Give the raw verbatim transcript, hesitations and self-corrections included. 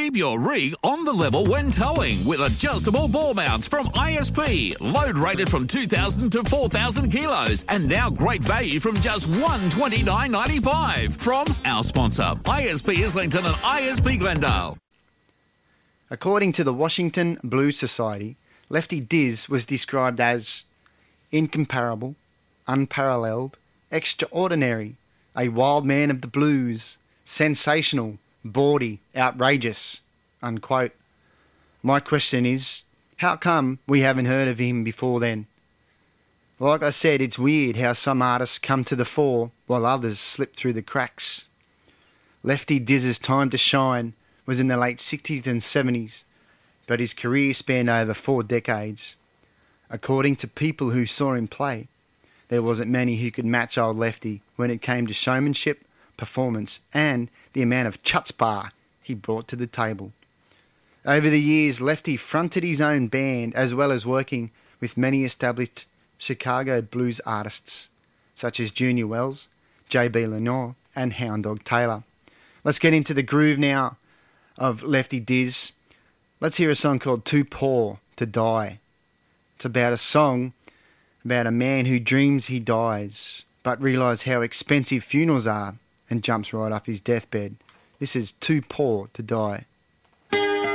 Keep your rig on the level when towing with adjustable ball mounts from I S P. Load rated from two thousand to four thousand kilos. And now great value from just one hundred twenty-nine dollars ninety-five from our sponsor, I S P Islington and I S P Glendale. According to the Washington Blues Society, Lefty Diz was described as incomparable, unparalleled, extraordinary, a wild man of the blues, sensational, bawdy, outrageous, unquote. My question is, how come we haven't heard of him before then? Like I said, it's weird how some artists come to the fore while others slip through the cracks. Lefty Diz's time to shine was in the late sixties and seventies, but his career spanned over four decades. According to people who saw him play, there wasn't many who could match old Lefty when it came to showmanship, performance, and the amount of chutzpah he brought to the table. Over the years, Lefty fronted his own band as well as working with many established Chicago blues artists, such as Junior Wells, J B Lenoir, and Hound Dog Taylor. Let's get into the groove now of Lefty Diz. Let's hear a song called Too Poor to Die. It's about a song about a man who dreams he dies, but realises how expensive funerals are and jumps right off his deathbed. This is Too Poor to Die.